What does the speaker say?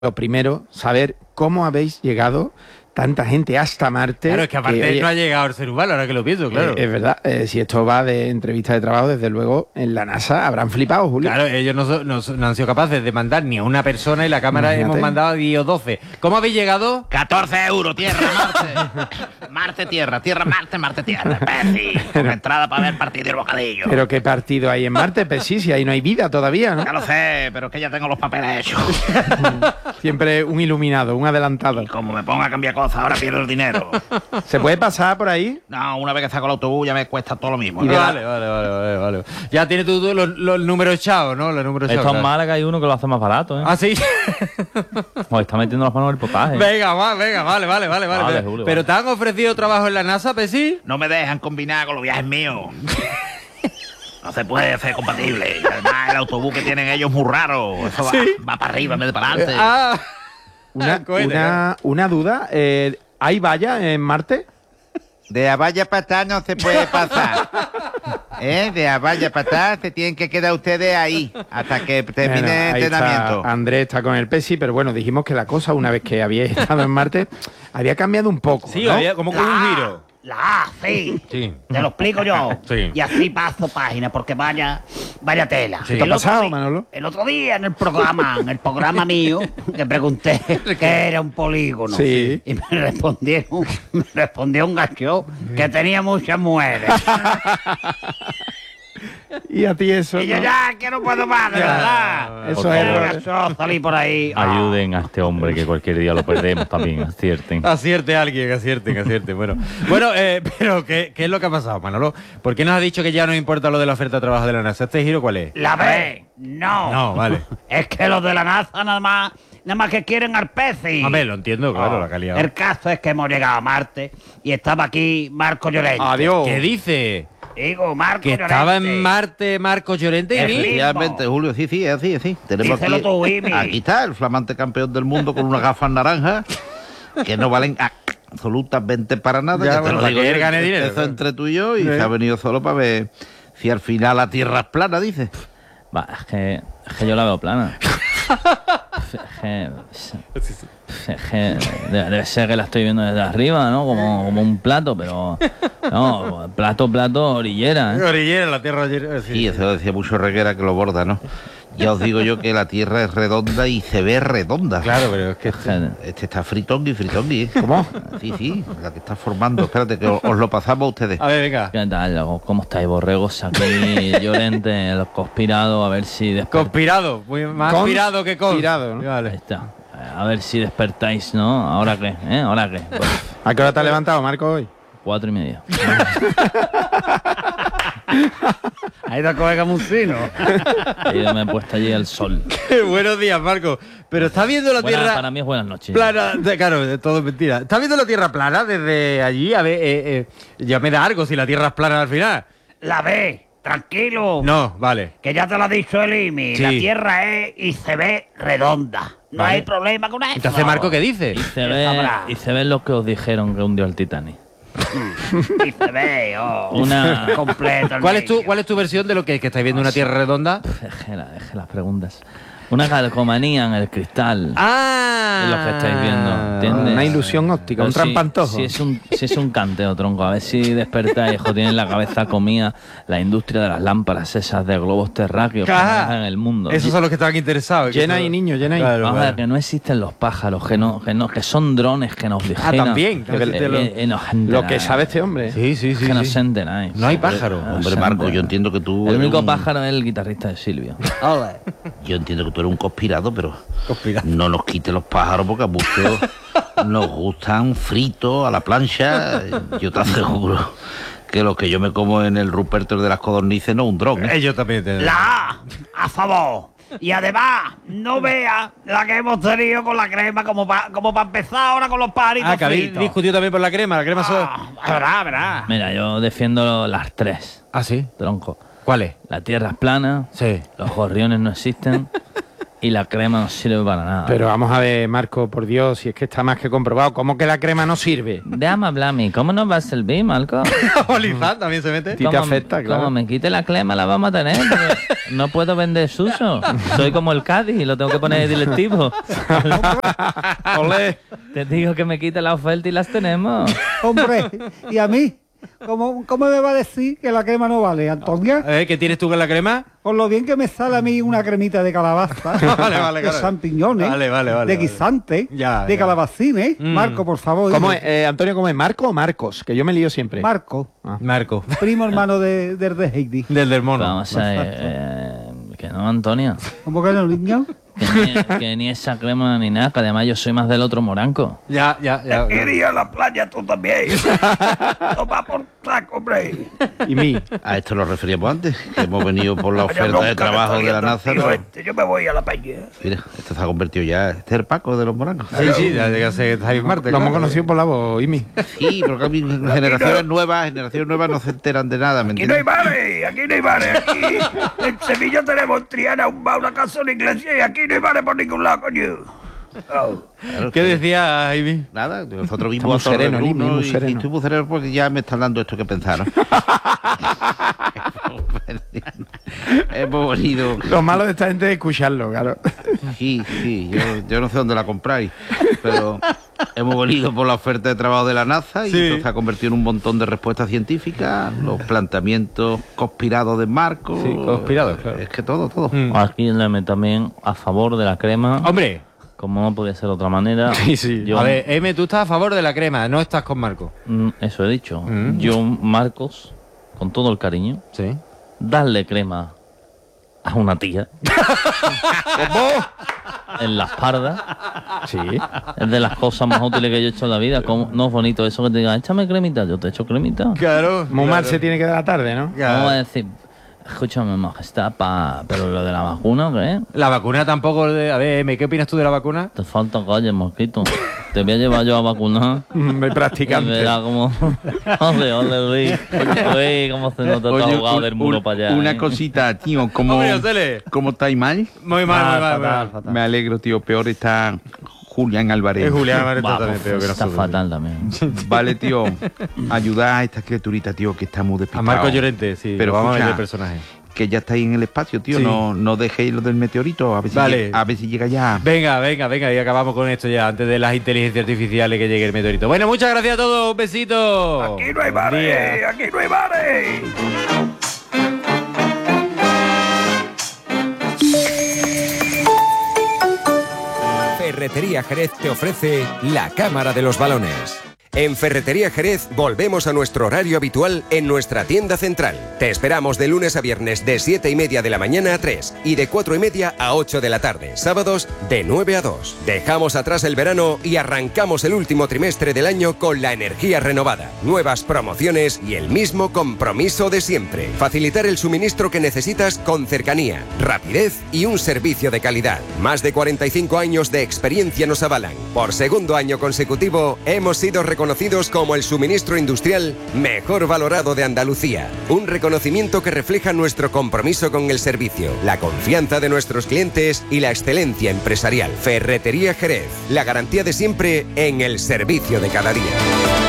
lo primero, saber cómo habéis llegado tanta gente hasta Marte. Claro, es que aparte no ha llegado el ser humano, ahora que lo pienso, claro. Es verdad, si esto va de entrevista de trabajo, desde luego en la NASA habrán flipado, Julio. Claro, ellos no han sido capaces de mandar ni a una persona y la cámara hemos mandado a 10 o 12. ¿Cómo habéis llegado? 14 euros, tierra, Marte. Marte, tierra, tierra, Marte, Marte, tierra. Pepsi, con entrada para ver partido del bocadillo. ¿Pero qué partido hay en Marte? Pues sí, si ahí no hay vida todavía, ¿no? Ya lo sé, pero es que ya tengo los papeles hechos. Siempre un iluminado, un adelantado. Y como me ponga a cambiar cosas, ahora pierdo el dinero. ¿Se puede pasar por ahí? No, una vez que saco el autobús ya me cuesta todo lo mismo. ¿No? Vale. Ya tienes tú los números echados, ¿no? Los números echados. Esto en Málaga hay uno que lo hace más barato, ¿eh? Ah, sí. Os está metiendo las manos en el potaje. Venga, vale. Vale, Julio, ¿Pero te han ofrecido trabajo en la NASA, Pesi? No me dejan combinar con los viajes míos. No se puede hacer compatible. Y además el autobús que tienen ellos es muy raro. Eso va para arriba en vez de para adelante. Una duda. ¿Hay valla en Marte? De a valla para atrás no se puede pasar. De a valla para atrás se tienen que quedar ustedes ahí hasta que termine el entrenamiento. Andrés está con el Pesi, pero bueno, dijimos que la cosa, una vez que había estado en Marte, había cambiado un poco. Sí, ¿no? había como con un giro. La A, sí. Te lo explico yo. Sí. Y así paso página, porque vaya tela. Sí. ¿Qué ha pasado, Manolo? El otro día en el programa mío, que pregunté qué era un polígono. Sí. Y me respondió un gacho que tenía muchas mujeres. Y a ti eso. Y yo ¿no? ya que no puedo más, de verdad. Eso es error. Salí por ahí. Ayuden a este hombre que cualquier día lo perdemos también, acierten. Acierte Bueno, pero ¿qué es lo que ha pasado, Manolo? ¿Por qué nos ha dicho que ya no importa lo de la oferta de trabajo de la NASA? ¿Este giro cuál es? La B, no. No, vale. Es que los de la NASA nada más que quieren al Peci. A ver, lo entiendo, claro, la calidad. El caso es que hemos llegado a Marte y estaba aquí Marco Llorente. Adiós. ¿Qué dice? Digo, Marco Que Llorente. estaba en Marte Marcos Llorente y Efectivamente, Julio, sí, así. Tenemos Díselo aquí, tú, Imi. aquí está el flamante campeón del mundo con unas gafas naranjas que no valen absolutamente para nada. Ya, te bueno, lo para digo que él yo, gane dinero, Eso claro. entre tú y yo y se ha venido solo para ver si al final la Tierra es plana, dice. Va, es que yo la veo plana. Debe ser que la estoy viendo desde arriba, ¿no? Como un plato, pero... No, plato, orillera, ¿eh? Orillera, la Tierra orillera. Sí, eso lo decía mucho Reguera que lo borda, ¿no? Ya os digo yo que la Tierra es redonda y se ve redonda. Claro, pero es que... Este está fritongui, ¿eh? ¿Cómo? Sí, la que está formando. Espérate, que os lo pasamos a ustedes. A ver, venga. ¿Qué tal? ¿Cómo estáis, borregos? Aquí, Llorente, el conspirado, a ver si despertáis. Conspirado, más pirado que conspirado, ¿no? Ahí Vale. está. A ver si despertáis, ¿no? ¿Ahora qué? ¿Ahora qué? Pues, ¿A qué hora te has levantado, Marco, hoy? 4:30. Ha ido a coger camucino. Yo me he puesto allí el sol. Buenos días, Marco. Pero ¿estás viendo la Tierra Para mí es buenas noches. plana? Claro, todo es mentira. ¿Estás viendo la Tierra plana desde allí? A ver, ya me da algo si la Tierra es plana al final. La B, tranquilo. No, vale. Que ya te lo ha dicho el IMI. Sí. La Tierra es y se ve redonda. No Vale. hay problema con eso. Entonces, Marco, ¿qué dice? Y se ve lo que os dijeron que hundió el Titanic. Y se ve, Una- completo. el ¿Cuál es vídeo. tu versión de lo que estáis viendo una Tierra redonda? Deje las preguntas. Una calcomanía en el cristal. ¡Ah! Es lo que estáis viendo, ¿entiendes? Una ilusión óptica, un trampantojo. Si es un canteo, tronco. A ver si despertáis, hijo, tienen la cabeza comida la industria de las lámparas esas de globos terráqueos que Ajá. manejan en el mundo. Esos son los que estaban interesados. Llena ahí, niño, llena ahí. Vamos a ver, que no existen los pájaros, que son drones que nos vigilan. también, que nos Lo que sabe este hombre. Sí. Que no se enteráis. No hay pájaro. Hombre, Marco, yo entiendo que tú... El eres único un- pájaro es el guitarrista de Silvio. Yo entiendo que tú eres un conspirado, pero Conspirado. no nos quites los pájaros porque a muchos nos gustan fritos a la plancha. Yo te aseguro que lo que yo me como en el Ruperto de las codornices no es un dron. Ellos también tienen. La A favor. Y además, no vea la que hemos tenido con la crema como para empezar ahora con los paritos Que habéis fritos. discutido también por la crema. La crema solo... Verá. Mira, yo defiendo las tres, Ah, sí. tronco. ¿Cuál es? La tierra es plana, Sí. los gorriones no existen y la crema no sirve para nada. Pero vamos a ver, Marco, por Dios, si es que está más que comprobado. ¿Cómo que la crema no sirve? Déjame hablar a mí. ¿Cómo nos va a servir, Marco? Olizán también se mete. Sí te afecta, claro. Como me quite la crema la vamos a tener. Porque no puedo vender suso. Soy como el Cádiz y lo tengo que poner directivo. Olé. Te digo que me quite la oferta y las tenemos. Hombre, ¿y a mí? ¿Cómo me va a decir que la crema no vale, Antonia? ¿Qué tienes tú con la crema? Con lo bien que me sale a mí una cremita de calabaza, Vale, de claro. champiñones, Vale, de guisante, Ya, de ya. calabacines. Marco, por favor. ¿Cómo dime. es, Antonio, ¿cómo es? ¿Marco o Marcos? Que yo me lío siempre. Marco, Marco. primo hermano del de Heidi. Del mono. Vamos a ver. Que no, Antonio. ¿Cómo que no, niño? Que ni esa crema ni nada. Que además yo soy más del otro moranco. Ya. Iría a la playa tú también. Toma por saco, hombre. Y mí. A esto lo referíamos antes, que hemos venido por la oferta de trabajo de la NASA. Yo me voy a la playa. Mira, esto se ha convertido ya. Este es el Paco de los morancos. Sí, ya llega a ser Jaime Marte. Lo hemos conocido por la voz, Imi. Sí, porque a mí generaciones nuevas no se enteran de nada, ¿me Aquí no hay entiendes? bares, aquí no hay bares. Aquí en Sevilla tenemos en Triana un bar, una casa, una iglesia y aquí no hay bares por ningún lado, coño. Oh. Claro, ¿Qué decía Jaime? Nada, nosotros Está vimos muy a sereno, Torrebruno Limi, muy y sereno. estoy muy sereno porque ya me están dando esto que pensaron. Hemos venido. Lo malo de esta gente es escucharlo, claro. Sí, yo no sé dónde la compráis, pero hemos venido por la oferta de trabajo de la NASA y Sí. esto se ha convertido en un montón de respuestas científicas, los planteamientos conspirados de Marco. Sí, conspirados, claro. Es que todo. Aquí le también a favor de la crema. Hombre. Como no podía ser de otra manera. Sí. Yo, A ver, M, tú estás a favor de la crema, no estás con Marco. Eso he dicho. Yo, Marcos, con todo el cariño, Sí. darle crema a una tía. En la espalda. Sí. Es de las cosas más útiles que yo he hecho en la vida. Como, no es bonito eso que te digan, échame cremita, yo te echo cremita. Claro. Muy mal se tiene que dar la tarde, ¿no? Vamos a decir, escúchame, majestad, pero lo de la vacuna, ¿qué? La vacuna tampoco. A ver, M, ¿qué opinas tú de la vacuna? Te falta calle, mosquito. Te voy a llevar yo a vacunar. Muy Y practicante. verás cómo... ole, Luis. Luis, cómo se nota todo jugado del muro para allá. Una cosita, tío, Hombre, Ocele. ¿cómo estáis mal? Muy mal, muy mal. Me alegro, tío. Peor está Julián Álvarez. Es Julián Álvarez Va, también pues, peor que está nosotros. fatal también. Vale, tío. Ayudad a esta criaturita, tío, que está muy A despistado. Marco Llorente, sí. Pero Pero vamos a ver escucha, el personaje. Que ya estáis en el espacio, tío. Sí. No dejéis lo del meteorito. A ver si, Vale. a ver si llega ya. Venga, y acabamos con esto ya, antes de las inteligencias artificiales que llegue el meteorito. Bueno, muchas gracias a todos, un besito. Aquí no hay Buen día. bares, aquí no hay bares. Ferretería Jerez te ofrece la Cámara de los Balones. En Ferretería Jerez volvemos a nuestro horario habitual en nuestra tienda central. Te esperamos de lunes a viernes de 7:30 de la mañana a 3 y de 4:30 a 8 de la tarde. Sábados de 9 a 2. Dejamos atrás el verano y arrancamos el último trimestre del año con la energía renovada, nuevas promociones y el mismo compromiso de siempre. Facilitar el suministro que necesitas con cercanía, rapidez y un servicio de calidad. Más de 45 años de experiencia nos avalan. Por segundo año consecutivo hemos sido reconocidos como el suministro industrial mejor valorado de Andalucía. Un reconocimiento que refleja nuestro compromiso con el servicio, la confianza de nuestros clientes y la excelencia empresarial. Ferretería Jerez, la garantía de siempre en el servicio de cada día.